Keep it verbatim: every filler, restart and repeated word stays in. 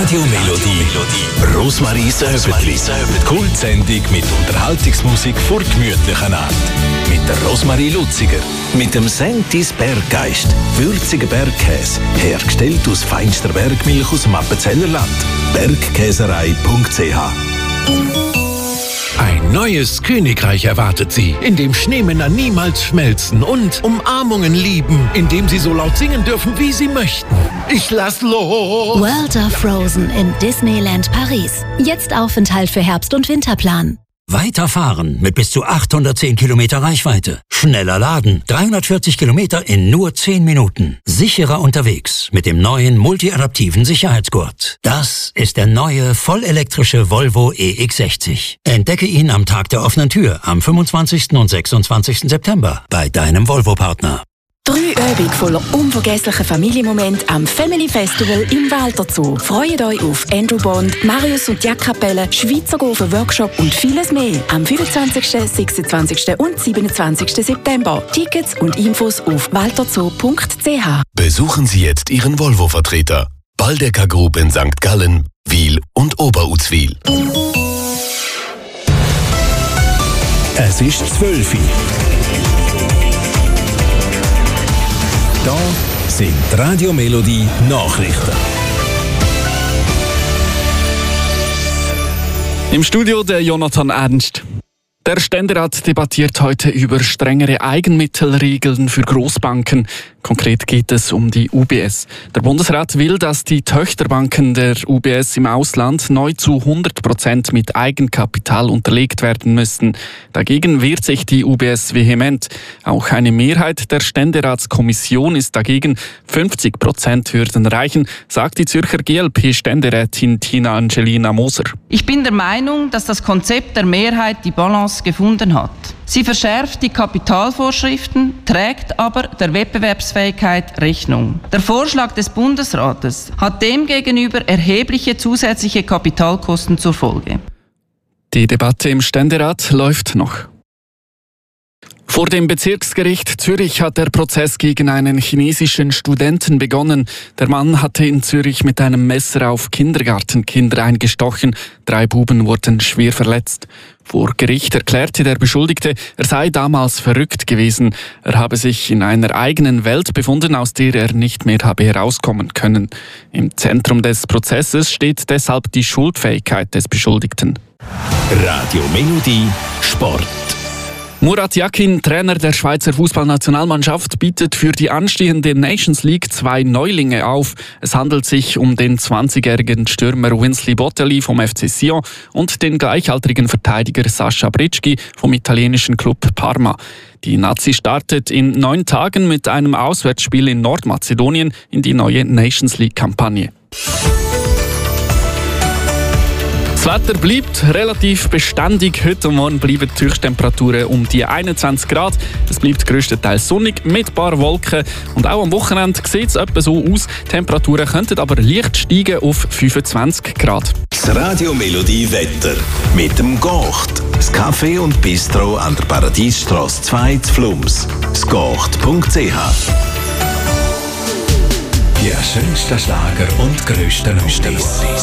Radio Melodie. Rosmarie Säbetli. Kultsendung mit Unterhaltungsmusik vor gemütlichen Art. Mit der Rosmarie Luziger. Mit dem Sentis Berggeist. Würziger Bergkäse. Hergestellt aus feinster Bergmilch aus dem Appenzellerland. bergkäserei punkt c h. Ein neues Königreich erwartet Sie, in dem Schneemänner niemals schmelzen und Umarmungen lieben, in dem Sie so laut singen dürfen, wie Sie möchten. Ich lass los! World of Frozen in Disneyland Paris. Jetzt Aufenthalt für Herbst- und Winterplan. Weiterfahren mit bis zu achthundertzehn Kilometer Reichweite. Schneller laden. dreihundertvierzig Kilometer in nur zehn Minuten. Sicherer unterwegs mit dem neuen multiadaptiven Sicherheitsgurt. Das ist der neue vollelektrische Volvo E X sechzig. Entdecke ihn am Tag der offenen Tür am fünfundzwanzigsten und sechsundzwanzigsten September bei deinem Volvo-Partner. Drei Übungen voller unvergesslicher Familienmomente am Family Festival im Walter Zoo. Freut euch auf Andrew Bond, Marius und die Kapelle, Schweizer Gofen Workshop und vieles mehr. Am fünfundzwanzigsten, sechsundzwanzigsten und siebenundzwanzigsten September. Tickets und Infos auf walterzoo punkt c h. Besuchen Sie jetzt Ihren Volvo-Vertreter. Baldecker Group in Sankt Gallen, Wil und Oberuzwil. Es ist zwölf Uhr. Da sind die Radio Melodie Nachrichten. Im Studio der Jonathan Ernst. Der Ständerat debattiert heute über strengere Eigenmittelregeln für Großbanken. Konkret geht es um die U B S. Der Bundesrat will, dass die Töchterbanken der U B S im Ausland neu zu hundert Prozent mit Eigenkapital unterlegt werden müssen. Dagegen wehrt sich die U B S vehement. Auch eine Mehrheit der Ständeratskommission ist dagegen. fünfzig Prozent würden reichen, sagt die Zürcher G L P-Ständerätin Tina Angelina Moser. Ich bin der Meinung, dass das Konzept der Mehrheit die Balance gefunden hat. Sie verschärft die Kapitalvorschriften, trägt aber der Wettbewerbsfähigkeit Rechnung. Der Vorschlag des Bundesrates hat demgegenüber erhebliche zusätzliche Kapitalkosten zur Folge. Die Debatte im Ständerat läuft noch. Vor dem Bezirksgericht Zürich hat der Prozess gegen einen chinesischen Studenten begonnen. Der Mann hatte in Zürich mit einem Messer auf Kindergartenkinder eingestochen. Drei Buben wurden schwer verletzt. Vor Gericht erklärte der Beschuldigte, er sei damals verrückt gewesen. Er habe sich in einer eigenen Welt befunden, aus der er nicht mehr habe herauskommen können. Im Zentrum des Prozesses steht deshalb die Schuldfähigkeit des Beschuldigten. Radio Melodie Sport. Murat Yakin, Trainer der Schweizer Fußballnationalmannschaft, bietet für die anstehende Nations League zwei Neulinge auf. Es handelt sich um den zwanzigjährigen Stürmer Winsley Bottelli vom F C Sion und den gleichaltrigen Verteidiger Sascha Britschi vom italienischen Club Parma. Die Nazi startet in neun Tagen mit einem Auswärtsspiel in Nordmazedonien in die neue Nations League-Kampagne. Das Wetter bleibt relativ beständig. Heute und morgen bleiben die Höchsttemperaturen um die einundzwanzig Grad. Es bleibt grösstenteils sonnig mit ein paar Wolken. Und auch am Wochenende sieht es etwa so aus. Die Temperaturen könnten aber leicht steigen auf fünfundzwanzig Grad. Das Radio Melodie Wetter mit dem Gocht. Das Café und Bistro an der Paradiesstrasse zwei zu Flums. das gocht punkt c h. Die schönsten Schlager und grössten Oldies.